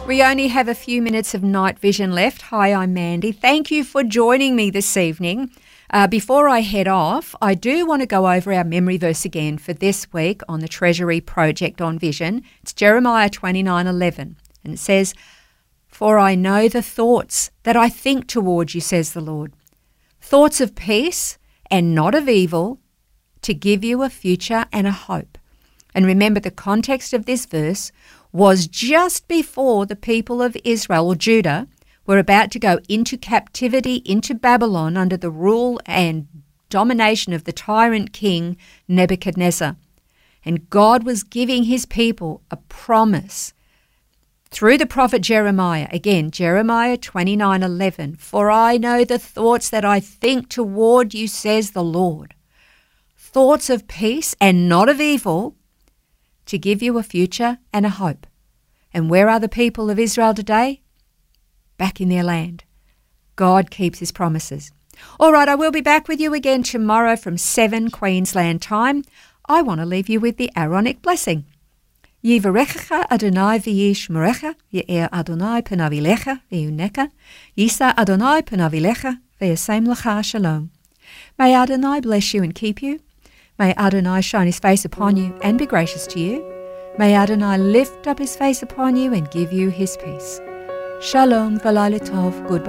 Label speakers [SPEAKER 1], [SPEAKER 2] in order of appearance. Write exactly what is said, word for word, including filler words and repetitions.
[SPEAKER 1] We only have a few minutes of night vision left. Hi, I'm Mandy. Thank you for joining me this evening. Uh, before I head off, I do want to go over our memory verse again for this week on the Treasury Project on Vision. It's Jeremiah twenty-nine eleven, and it says, "For I know the thoughts that I think toward you, says the Lord, thoughts of peace and not of evil, to give you a future and a hope." And remember, the context of this verse was just before the people of Israel, or Judah, were about to go into captivity into Babylon under the rule and domination of the tyrant king Nebuchadnezzar. And God was giving his people a promise through the prophet Jeremiah. Again, Jeremiah twenty-nine eleven, "For I know the thoughts that I think toward you, says the Lord, thoughts of peace and not of evil, to give you a future and a hope." And where are the people of Israel today? Back in their land. God keeps his promises. All right, I will be back with you again tomorrow from seven Queensland time. I want to leave you with the Aaronic blessing. Yivarechecha Adonai v'yishmerecha, Ye'er Adonai panav ilecha v'yuneka, Yisa Adonai panav ilecha v'yasem lecha shalom. May Adonai bless you and keep you. May Adonai shine his face upon you and be gracious to you. May Adonai lift up his face upon you and give you his peace. Shalom v'layla tov. Goodbye.